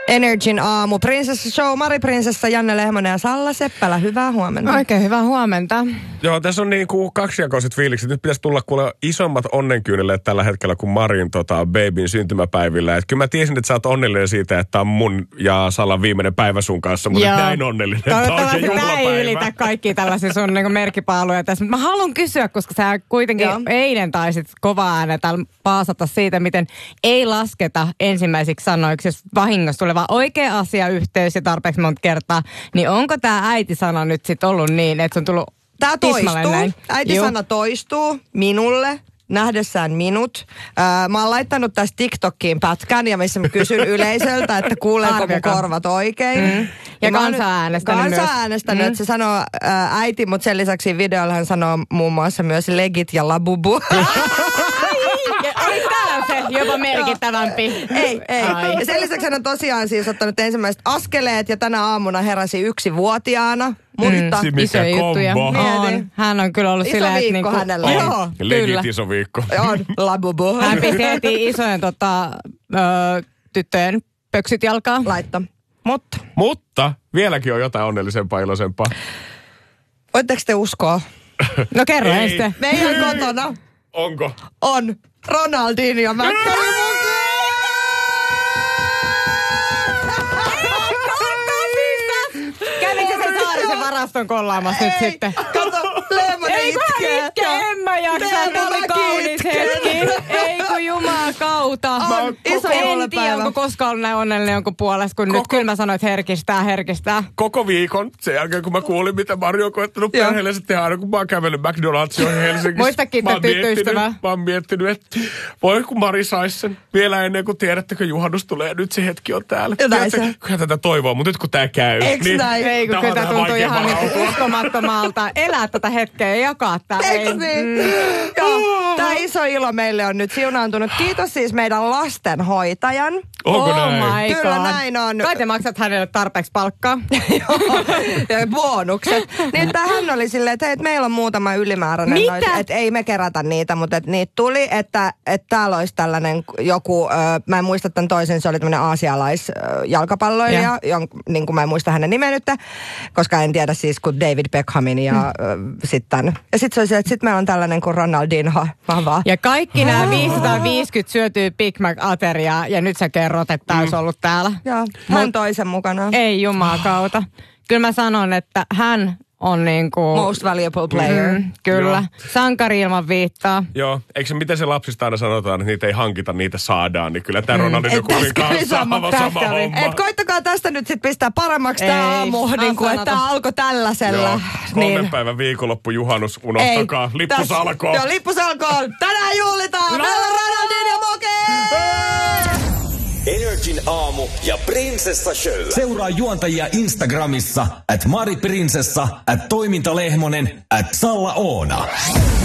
Energin aamu. Prinsessa Show, Mari Prinsessa, Janne Lehmonen ja Salla Seppälä. Hyvää huomenta. Oikein hyvää huomenta. Joo, tässä on niinku kaksijakoiset fiilikset. Nyt pitäisi tulla kuule isommat onnenkyyneleet tällä hetkellä kuin Marin babyn syntymäpäivillä. Et kyllä mä tiesin, että sä oot onnellinen siitä, että on mun ja Sallan viimeinen päivä sun kanssa. Mutta näin onnellinen. Toivottavasti tämä ei ylitä kaikkia tällaisia sun niinku merkkipaaluja tässä. Mä haluan kysyä, koska sä kuitenkin eilen taisit kovaa ääneen täällä paasata siitä, miten ei lasketa ensimmäisiksi sanoiksi, jos vahingossa tulee vaan oikea asiayhteys ja tarpeeksi monta kertaa. Niin onko tämä äitisana nyt sitten ollut niin, että se on tullut Tämä toistuu. näin? Äitisana toistuu minulle nähdessään minut. Mä oon laittanut tästä TikTokiin pätkän, ja missä mä kysyn yleisöltä, että kuuleeko mun korvat oikein. Ja kansa äänestänyt myös. Kansa äänestänyt, että se sanoo äiti, mutta sen lisäksi videolla hän sanoo muun muassa myös legit ja labubu. Oli tää se jopa merkittävämpi? Ei. Ja sen lisäksi hän on tosiaan siis ottanut ensimmäiset askeleet, ja tänä aamuna heräsi 1-vuotiaana. Mutta isoja juttuja. On. Hän on kyllä ollut iso silleen, viikko niinku, hänellä. Joo, legit iso viikko. On, labubu. Hän pisti heti isojen tyttöjen pöksyt jalkaa. Laitto. Mutta vieläkin on jotain onnellisempaa, iloisempaa. Voitteko te uskoa? No kerro ensin. Meidän kotona Onko? on Ronaldinho Mäkkäri mun. Kävikö se Saarisen varaston kollaamassa nyt sitten? Kato, Lehmonen itkee. En mä jaksa, tuli kaunis hetki. Ei kun jumaa kauta. On iso En juhlapäivä. tiedä, onko koskaan ollut näin onnellinen jonkun puolesta, kun nyt kyllä mä sanoin, että herkistää. Koko viikon, sen jälkeen kun mä kuulin, mitä Mari on koettanut perheelle tehdä, aina kun mä oon kävellyt McDonald'siin Helsingissä. Muistakin te tyttöystävää. Mä oon miettinyt, että voi kun Mari sais sen vielä ennen kuin tiedättekö juhannus tulee, nyt se hetki on täällä. Kyllä tätä toivoo, mutta nyt kun tää käy. Eiks näin? Ei, kun kyllä tuntuu ihan niin uskomattomalta elää tätä hetkeä ja jakaa tää. Eiks niin? Joo, tää iso ilo meille on nyt siunaantunut. Kiitos siis meidän lastenhoitajan. Onko näin? My Kyllä God. näin on. Kai te maksat hänelle tarpeeksi palkkaa. Ja bonukset. Niin hän oli silleen, että hei, meillä on muutama ylimääräinen. Mitä? Että ei me kerätä niitä, mutta että niitä tuli, että täällä olisi tällainen joku, mä en muista tämän toisen, se oli tämmöinen aasialaisjalkapalloilija, niin kuin mä en muista hänen nimen nyt, koska en tiedä siis kuin David Beckhamin ja sitten. Ja sitten se oli se, että sitten meillä on tällainen kuin Ronaldinho. Ja kaikki nämä 550 syötyy Big Mac-ateriaa ja nyt sä kerrot, että tää olisi ollut täällä. Joo, hän toisen mukana. Ei jumakauta. Kyllä mä sanon, että hän on niinku Most valuable player. Kyllä. Joo. Sankari ilman viittaa. Joo, eikö se miten se lapsista aina sanotaan, että niitä ei hankita, niitä saadaan, niin kyllä tämä Ronaldinho kuitenkaan sama homma. Et koittakaa tästä nyt sit pistää paremmaksi tää aamu, niin kuin, että tää alkoi tällaisella. Joo, 3 päivän viikonloppu juhannus, unohtakaa. Lippus alkoon. Joo, lippus alkoon. Tänään juhlitaan. Meillä on Ronaldinho Moke! Energin aamu ja Prinsessa Show. Seuraa juontajia Instagramissa @mariprinsessa, @toimintalehmonen, @Salla Oona.